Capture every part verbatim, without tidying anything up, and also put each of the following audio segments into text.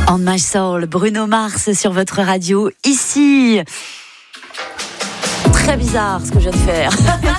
On My Soul, Bruno Mars sur votre radio, ici. Très bizarre ce que je viens de faire.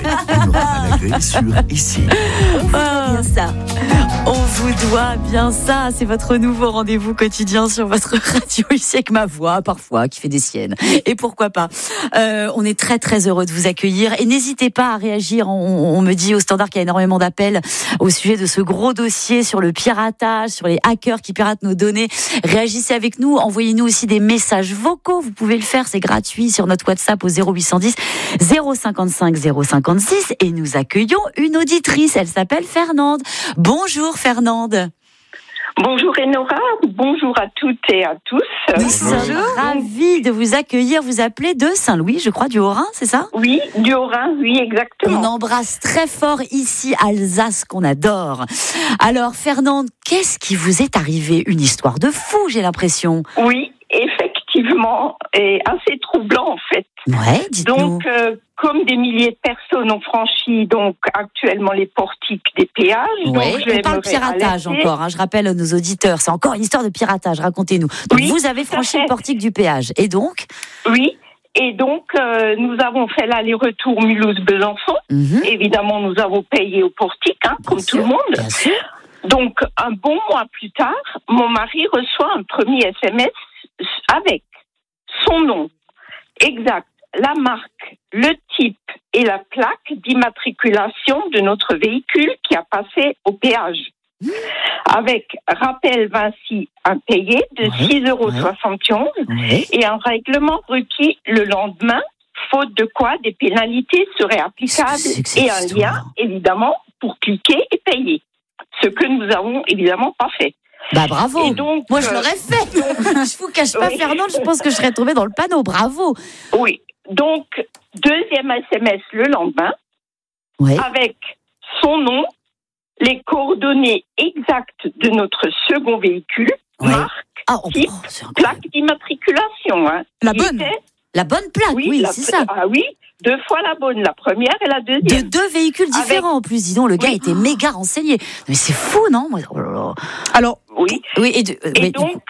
sur ici. On vous doit bien ça. On vous doit bien ça. C'est votre nouveau rendez-vous quotidien sur votre radio ici avec ma voix parfois qui fait des siennes. Et pourquoi pas. Euh, on est très très heureux de vous accueillir et n'hésitez pas à réagir. On, on me dit au standard qu'il y a énormément d'appels au sujet de ce gros dossier sur le piratage, sur les hackers qui piratent nos données. Réagissez avec nous. Envoyez-nous aussi des messages vocaux. Vous pouvez le faire, c'est gratuit sur notre WhatsApp au zéro huit cent dix zéro cinquante-cinq zéro cinquante-six et nous accueillons une auditrice. Elle s'appelle Fernande. Bonjour Fernande. Bonjour Enora, bonjour à toutes et à tous. Nous sommes ravis de vous accueillir. Vous appelez de Saint-Louis, je crois, du Haut-Rhin, c'est ça ? Oui, du Haut-Rhin, oui, exactement. On embrasse très fort ici Alsace qu'on adore. Alors Fernande, qu'est-ce qui vous est arrivé ? Une histoire de fou, j'ai l'impression. Oui, effectivement, et assez troublant en fait. Ouais, dites-nous. Donc, euh, comme des milliers de personnes ont franchi donc actuellement les portiques des péages. Ouais, donc je on parle piratage alerter. encore, hein, je rappelle à nos auditeurs, c'est encore une histoire de piratage, racontez-nous. Donc Oui, vous avez franchi le portique du péage, et donc ? Oui, et donc euh, nous avons fait l'aller-retour Mulhouse-Besançon. Mm-hmm. Évidemment, nous avons payé au portique, hein, comme sûr, tout le monde. Bien sûr. Donc, un bon mois plus tard, mon mari reçoit un premier S M S avec son nom exact, la marque, le type et la plaque d'immatriculation de notre véhicule qui a passé au péage. Mmh. Avec rappel Vinci impayé de ouais, six euros soixante et onze ouais. et un règlement requis le lendemain, faute de quoi des pénalités seraient applicables et un lien, évidemment, pour cliquer et payer. Ce que nous avons évidemment pas fait. Bah bravo. Et donc, moi je l'aurais fait. Je vous cache pas, oui. Fernande, je pense que je serais tombée dans le panneau. Bravo. Oui. Donc deuxième S M S le lendemain, oui. avec son nom, les coordonnées exactes de notre second véhicule, oui. marque, ah, oh, type, oh, plaque d'immatriculation. Hein, la bonne. Était... La bonne plaque. Oui, oui la... c'est ça. Ah oui. Deux fois la bonne, la première et la deuxième. De deux véhicules différents Avec... en plus, dis donc, le gars oui. était méga renseigné. Mais c'est fou, non ? Oh là là. Alors, oui. oui et, de, et mais, donc, du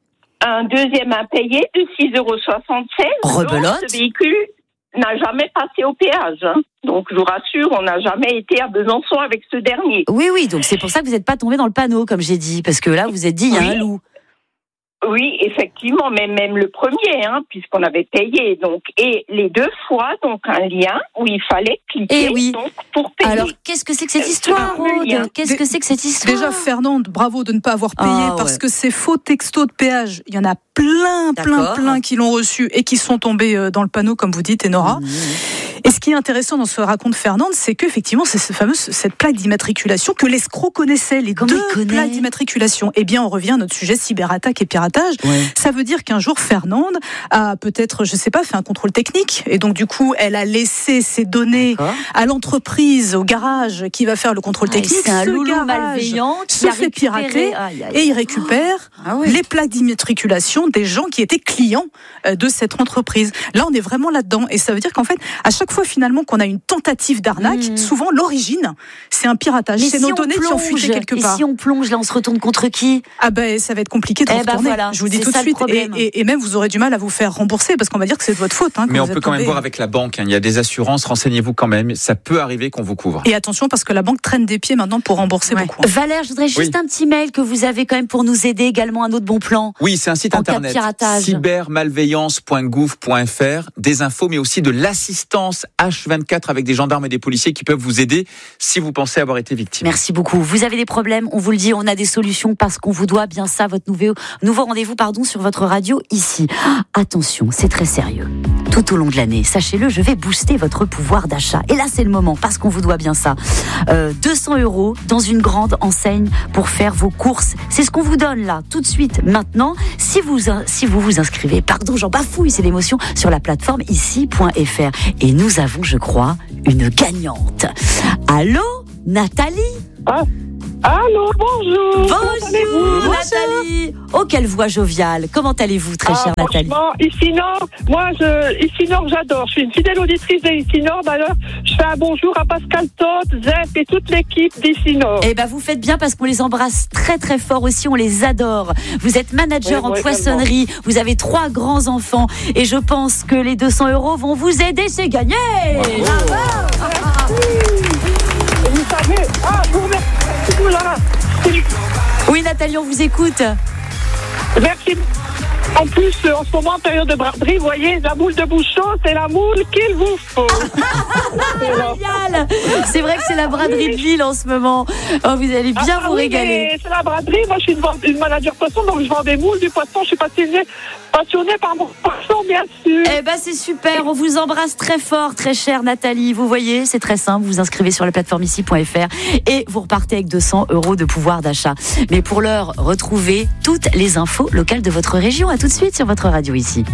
un deuxième impayé de six euros soixante-seize. Rebelote. Ce véhicule n'a jamais passé au péage. Hein. Donc, je vous rassure, on n'a jamais été à Besançon avec ce dernier. Oui, oui, donc c'est pour ça que vous n'êtes pas tombé dans le panneau, comme j'ai dit, parce que là, vous êtes dit, il y a oui. un loup. Oui, effectivement, mais même le premier, hein, puisqu'on avait payé, donc, et les deux fois, donc, un lien où il fallait cliquer, et oui. donc, pour payer. Alors, qu'est-ce que c'est que cette histoire, Aude ? Qu'est-ce que c'est que cette histoire ? Déjà, Fernande, bravo de ne pas avoir payé, ah, parce ouais. que ces faux textos de péage, il y en a plein, D'accord. plein, plein qui l'ont reçu et qui sont tombés dans le panneau, comme vous dites, Enora. Mmh. Et ce qui est intéressant dans ce raconte Fernande, c'est qu'effectivement, c'est ce fameux, cette plaque d'immatriculation que l'escroc connaissait, les Comment deux plaques d'immatriculation. Eh bien, on revient à notre sujet cyberattaque et piratage. Ouais. Ça veut dire qu'un jour, Fernande a peut-être, je sais pas, fait un contrôle technique. Et donc, du coup, elle a laissé ses données D'accord. à l'entreprise, au garage, qui va faire le contrôle ah, technique. C'est un loulou malveillant qui se fait pirater aïe, aïe. et il récupère ah, ouais. les plaques d'immatriculation des gens qui étaient clients de cette entreprise. Là, on est vraiment là-dedans. Et ça veut dire qu'en fait, à chaque fois finalement qu'on a une tentative d'arnaque, mmh. souvent l'origine, c'est un piratage. Mais c'est si nos données plonge, qui ont fuité quelque part. Et si on plonge, là, on se retourne contre qui ? Ah ben, ça va être compliqué de eh retourner. Ben voilà, je vous dis tout de suite. Et, et, et même, vous aurez du mal à vous faire rembourser parce qu'on va dire que c'est de votre faute. Hein, Mais on peut quand tombé. même voir avec la banque. Hein. Il y a des assurances. Renseignez-vous quand même. Ça peut arriver qu'on vous couvre. Et attention parce que la banque traîne des pieds maintenant pour rembourser ouais. beaucoup. Hein. Valère, je voudrais juste oui. un petit mail que vous avez quand même pour nous aider également, un autre bon plan. Oui, c'est un site internet. cyber malveillance point gouv point f r. Des infos, mais aussi de l'assistance H vingt-quatre avec des gendarmes et des policiers qui peuvent vous aider si vous pensez avoir été victime. Merci beaucoup. Vous avez des problèmes, on vous le dit, on a des solutions parce qu'on vous doit bien ça, votre nouveau, nouveau rendez-vous pardon, sur votre radio ici. Ah, attention, c'est très sérieux. Tout au long de l'année, sachez-le, je vais booster votre pouvoir d'achat. Et là, c'est le moment parce qu'on vous doit bien ça. Euh, deux cents euros dans une grande enseigne pour faire vos courses. C'est ce qu'on vous donne là, tout de suite, maintenant. Si vous, si vous vous inscrivez, pardon, j'en bafouille, c'est l'émotion, sur la plateforme ici point f r. Et nous avons, je crois, une gagnante. Allô, Nathalie ? Ah. Allô, bonjour. Bonjour, Nathalie. Oh, quelle voix joviale. Comment allez-vous, très ah, chère Nathalie? Ici Nord, moi, je, Ici Nord, j'adore. Je suis une fidèle auditrice d'Ici Nord. D'ailleurs, je fais un bonjour à Pascal Todt, Zep et toute l'équipe d'Ici Nord. Eh ben, vous faites bien parce qu'on les embrasse très très fort aussi. On les adore. Vous êtes manager oui, en oui, poissonnerie. Tellement. Vous avez trois grands enfants et je pense que les deux cents euros vont vous aider. C'est gagné. Bravo. Bravo. Vous savez, ah, je vous remercie. Vous là. Oui, Nathalie, on vous écoute. Merci. En plus, en ce moment, en période de braderie, vous voyez, la moule de bouchon, c'est la moule qu'il vous faut. Génial. C'est vrai que c'est la braderie de Lille en ce moment. Oh, vous allez bien ah, vous oui, régaler. C'est la braderie. Moi, je suis une, une manager poisson, donc je vends des moules, du poisson. Je suis passionnée, passionnée par mon poisson, bien sûr. Eh ben, c'est super. On vous embrasse très fort, très chère Nathalie. Vous voyez, c'est très simple. Vous vous inscrivez sur la plateforme ici point f r et vous repartez avec deux cents euros de pouvoir d'achat. Mais pour l'heure, retrouvez toutes les infos locales de votre région. À tout de suite sur votre radio ici.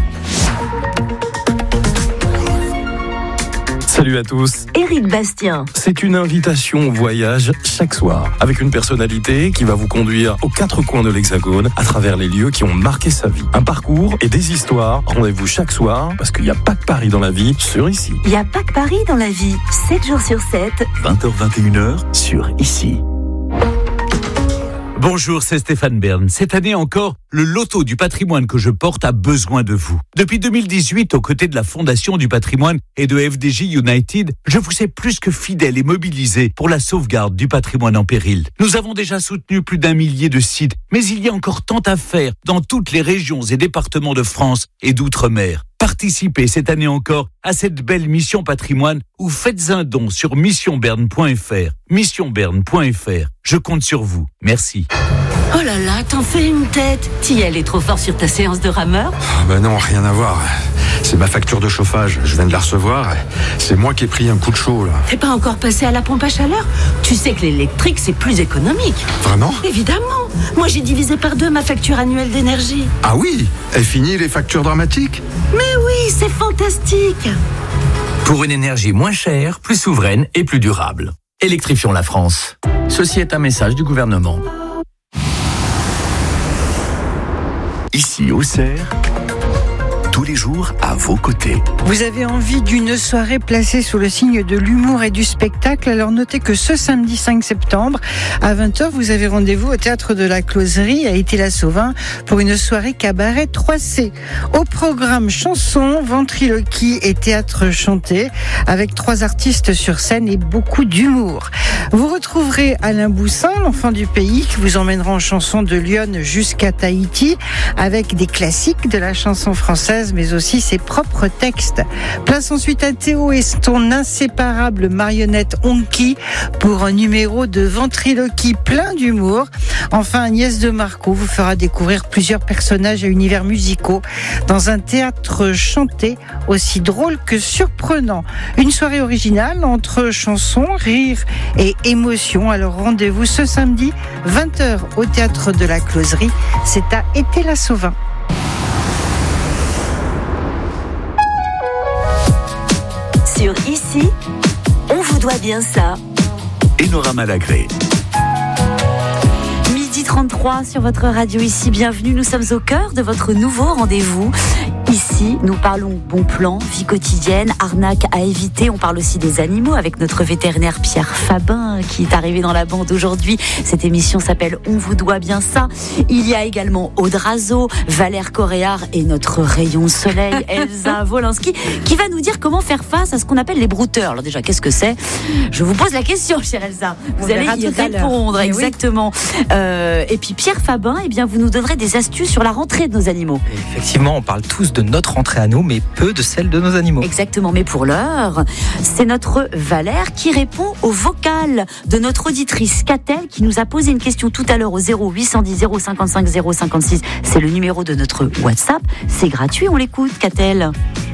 Salut à tous. Éric Bastien. C'est une invitation au voyage chaque soir, avec une personnalité qui va vous conduire aux quatre coins de l'Hexagone, à travers les lieux qui ont marqué sa vie. Un parcours et des histoires. Rendez-vous chaque soir, parce qu'il n'y a pas que Paris dans la vie, sur Ici. Il n'y a pas que Paris dans la vie, sept jours sur sept. vingt heures vingt et une heures sur Ici. Bonjour, c'est Stéphane Bern. Cette année encore, le loto du patrimoine que je porte a besoin de vous. Depuis deux mille dix-huit, aux côtés de la Fondation du patrimoine et de F D J United, je vous ai plus que fidèle et mobilisé pour la sauvegarde du patrimoine en péril. Nous avons déjà soutenu plus d'un millier de sites, mais il y a encore tant à faire dans toutes les régions et départements de France et d'outre-mer. Participez cette année encore à cette belle mission patrimoine ou faites un don sur mission berne point f r. mission berne point f r. Je compte sur vous. Merci. Oh là là, t'en fais une tête. T'y allais trop fort sur ta séance de rameur? Oh ben non, rien à voir. C'est ma facture de chauffage. Je viens de la recevoir. C'est moi qui ai pris un coup de chaud, là. T'es pas encore passé à la pompe à chaleur? Tu sais que l'électrique, c'est plus économique. Vraiment? Évidemment. Moi, j'ai divisé par deux ma facture annuelle d'énergie. Ah oui? Et fini les factures dramatiques? Mais oui, c'est fantastique. Pour une énergie moins chère, plus souveraine et plus durable. Électrifions la France. Ceci est un message du gouvernement. Ici, Auxerre, tous les jours à vos côtés. Vous avez envie d'une soirée placée sous le signe de l'humour et du spectacle? Alors notez que ce samedi cinq septembre, à vingt heures, vous avez rendez-vous au Théâtre de la Closerie à Étais-la-Sauvin pour une soirée cabaret trois C. Au programme chansons, ventriloquie et théâtre chanté, avec trois artistes sur scène et beaucoup d'humour. Vous retrouverez Alain Boussin, l'enfant du pays, qui vous emmènera en chanson de Lyon jusqu'à Tahiti, avec des classiques de la chanson française, mais aussi ses propres textes. Place ensuite à Théo et son inséparable marionnette Honky pour un numéro de ventriloquie plein d'humour. Enfin, Agnès de Marco vous fera découvrir plusieurs personnages et univers musicaux dans un théâtre chanté aussi drôle que surprenant. Une soirée originale entre chansons, rires et émotions. Alors rendez-vous ce samedi vingt heures au Théâtre de la Closerie. C'est à Étais-la-Sauvin. Sur Ici, on vous doit bien ça. Enora Malagré. midi trente-trois sur votre radio Ici. Bienvenue, nous sommes au cœur de votre nouveau rendez-vous. Ici, nous parlons bon plan, vie quotidienne, arnaque à éviter. On parle aussi des animaux avec notre vétérinaire Pierre Fabin qui est arrivé dans la bande aujourd'hui. Cette émission s'appelle On vous doit bien ça. Il y a également Aude Razo, Valère Coréard et notre rayon de soleil, Elsa Wolinski, qui va nous dire comment faire face à ce qu'on appelle les brouteurs. Alors déjà, qu'est-ce que c'est? Je vous pose la question, chère Elsa. Vous On allez y répondre, exactement. Oui. Euh, et puis Pierre Fabin, eh bien, vous nous donnerez des astuces sur la rentrée de nos animaux. Effectivement, on parle tous de notre rentrée à nous, mais peu de celle de nos animaux. Exactement, mais pour l'heure, c'est notre Valère qui répond au vocal de notre auditrice Catel qui nous a posé une question tout à l'heure au zéro huit cent dix zéro cinquante-cinq zéro cinquante-six. C'est le numéro de notre WhatsApp. C'est gratuit, on l'écoute, Catel.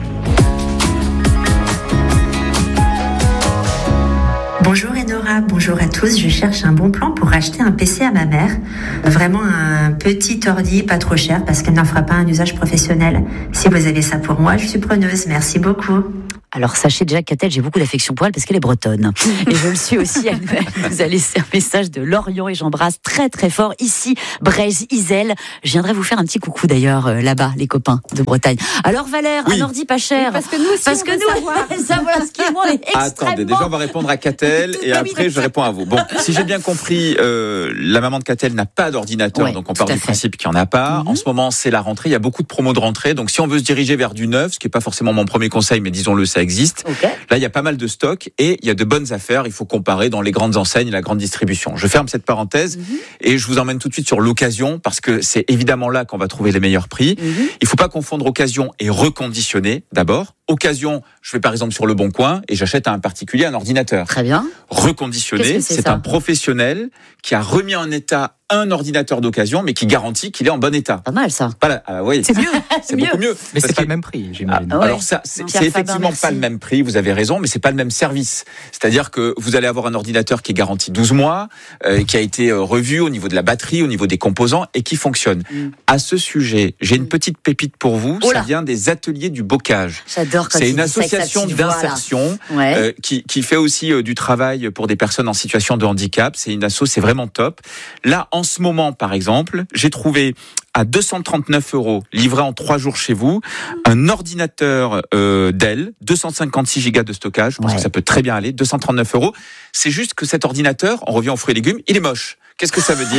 Bonjour Enora, bonjour à tous. Je cherche un bon plan pour acheter un P C à ma mère. Vraiment un petit ordi, pas trop cher parce qu'elle n'en fera pas un usage professionnel. Si vous avez ça pour moi, je suis preneuse. Merci beaucoup. Alors sachez déjà qu'Catel, j'ai beaucoup d'affection pour elle parce qu'elle est bretonne. Et je le suis aussi. Elle, elle nous a laissé un message de Lorient et j'embrasse très très fort ici Brésil-Isel. Je viendrai vous faire un petit coucou d'ailleurs euh, là-bas, les copains de Bretagne. Alors Valère, oui. un ordi pas cher. Oui, parce que nous aussi, parce on que veut nous, savoir. ça voilà ce qui est moi est extrêmement. Attendez, déjà on va répondre à Catel et après je réponds à vous. Bon, si j'ai bien compris, euh, la maman de Catel n'a pas d'ordinateur, ouais, donc on part du fait. principe qu'il n'y en a pas. Mm-hmm. En ce moment, c'est la rentrée, il y a beaucoup de promos de rentrée, donc si on veut se diriger vers du neuf, ce qui n'est pas forcément mon premier conseil, mais disons-le, ça existe. Okay. Là, il y a pas mal de stocks et il y a de bonnes affaires. Il faut comparer dans les grandes enseignes et la grande distribution. Je ferme cette parenthèse mm-hmm. et je vous emmène tout de suite sur l'occasion parce que c'est évidemment là qu'on va trouver les meilleurs prix. Mm-hmm. Il ne faut pas confondre occasion et reconditionné d'abord. Occasion, je vais par exemple sur Le Bon Coin et j'achète à un particulier un ordinateur. Très bien. Reconditionné, c'est, c'est un professionnel qui a remis en état un ordinateur d'occasion, mais qui garantit qu'il est en bon état. Pas mal ça. Voilà, ah, oui. C'est mieux. C'est beaucoup mieux. Mais c'est que... pas le même prix, j'imagine. Ah, ouais. Alors ça, c'est, c'est effectivement Fabin, pas le même prix. Vous avez raison, mais c'est pas le même service. C'est-à-dire que vous allez avoir un ordinateur qui est garanti douze mois, euh, qui a été euh, revu au niveau de la batterie, au niveau des composants et qui fonctionne. Mm. À ce sujet, j'ai une petite pépite pour vous. Oh ça vient des ateliers du bocage. J'adore quand c'est une association d'insertion ouais. euh, qui, qui fait aussi euh, du travail pour des personnes en situation de handicap. C'est une asso, c'est vraiment top. Là, en ce moment, par exemple, j'ai trouvé à deux cent trente-neuf euros, livré en trois jours chez vous, un ordinateur euh, Dell, deux cent cinquante-six gigas de stockage. Je pense ouais. que ça peut très bien aller. deux cent trente-neuf euros. C'est juste que cet ordinateur, on revient aux fruits et légumes, il est moche. Qu'est-ce que ça veut dire ?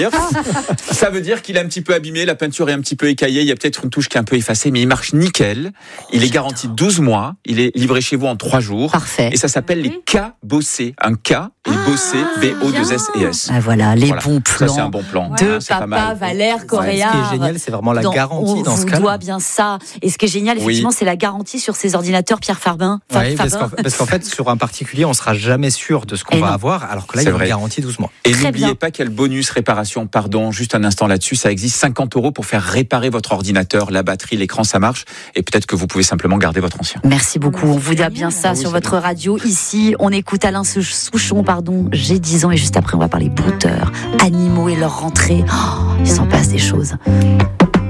Ça veut dire qu'il est un petit peu abîmé, la peinture est un petit peu écaillée, il y a peut-être une touche qui est un peu effacée, mais il marche nickel. Il est garanti douze mois, il est livré chez vous en trois jours. Parfait. Et ça s'appelle les K-Bossé. Un K et Bossé, B O deux S E S. Ah voilà, les voilà. bons plans. Ça, c'est un bon plan. De hein, papa Valère Correa. Ce qui est génial, c'est vraiment la dans, garantie dans ce cas. On doit bien ça. Et ce qui est génial, effectivement, oui. c'est la garantie sur ces ordinateurs Pierre Farbin. Oui, parce qu'en, parce qu'en fait, sur un particulier, on sera jamais sûr de ce qu'on et va non. avoir, alors que là, c'est il y a une garantie douze mois. Et Très n'oubliez bien. pas quel bonus réparation. Pardon, juste un instant là-dessus, ça existe cinquante euros pour faire réparer votre ordinateur, la batterie, l'écran, ça marche, et peut-être que vous pouvez simplement garder votre ancien. Merci beaucoup, on vous dit bien ça ah oui, sur votre bien. radio. Ici, on écoute Alain Souchon, pardon, j'ai dix ans, et juste après, on va parler brouteurs, animaux et leur rentrée. Oh, il s'en passe des choses.